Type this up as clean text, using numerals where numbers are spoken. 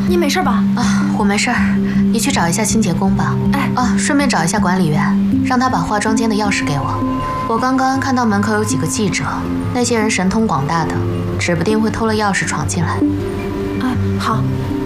你没事吧？ 啊，我没事儿，你去找一下清洁工吧。 哎， 啊，顺便找一下管理员，让他把化妆间的钥匙给我。我刚刚看到门口有几个记者，那些人神通广大的，指不定会偷了钥匙闯进来。 哎，好。